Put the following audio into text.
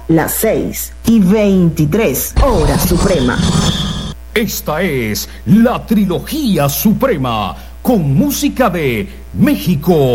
las 6:23, hora suprema. Esta es la trilogía suprema, con música de México.